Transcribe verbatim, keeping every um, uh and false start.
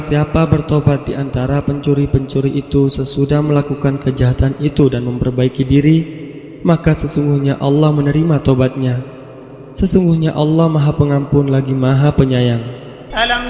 Siapa bertobat di antara pencuri-pencuri itu sesudah melakukan kejahatan itu dan memperbaiki diri, maka sesungguhnya Allah menerima tobatnya. Sesungguhnya Allah Maha Pengampun lagi Maha Penyayang. Alam